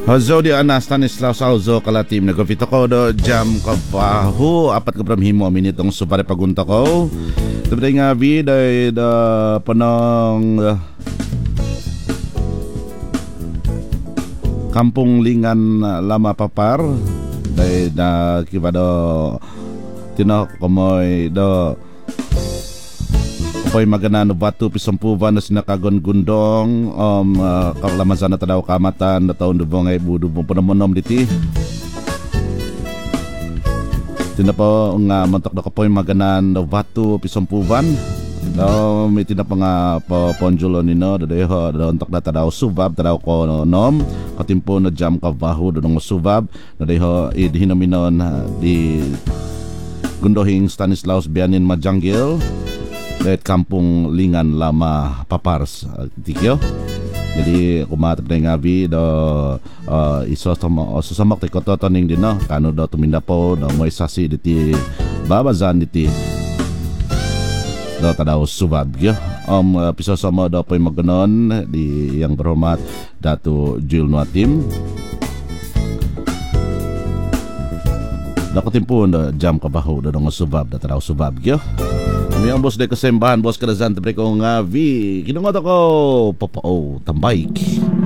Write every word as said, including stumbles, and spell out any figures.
Hazo di ana Stanislaw Salzo kalatim nagapito ko do jam kabaho apat ka pramhimo minitong supare pagunta ko. Tabi nga vi day da panang uh, Kampung Lingan uh, Lama Papar day da kibado tino komoy do Poy magana no batu pisampuvan na sinakagon gundong um uh, kalamazan na tadaw kamatan na taon dubong ay budubong panamonom diti. Tina po nga mantok na kapoy magana no batu pisampuvan. Daw may tina pa nga po ponjulo nino dadeho daw untok na tadaw subab tadaw ko no, nom katimpo na jam kabaho dong subab dadeho idhinaminon di gundohing Stanislaus Bianin Majanggil Dahit Kampung Lingan Lama Papars tikyo. Jadi kumatag na nga vi do uh, isosamak ti kototoning din no kano do tuminda po do moy sasi diti babazan diti do tadaw subab gyo um uh, pisosama do poy maganon di yang berhormat Datu Jul Nuatim Dakotimpun do jam kabaho do nga subab da tadaw subab gyo. Ang boss de kasembahan boss kadazan tabre ko nga vi kinungot ako papao tambay